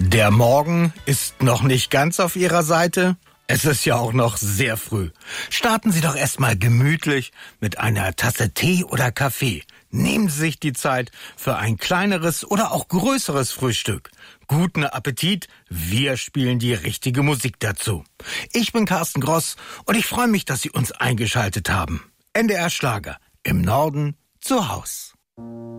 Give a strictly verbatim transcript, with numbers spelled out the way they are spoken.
Der Morgen ist noch nicht ganz auf Ihrer Seite. Es ist ja auch noch sehr früh. Starten Sie doch erstmal gemütlich mit einer Tasse Tee oder Kaffee. Nehmen Sie sich die Zeit für ein kleineres oder auch größeres Frühstück. Guten Appetit, wir spielen die richtige Musik dazu. Ich bin Carsten Gross und ich freue mich, dass Sie uns eingeschaltet haben. N D R Schlager, im Norden zu Haus.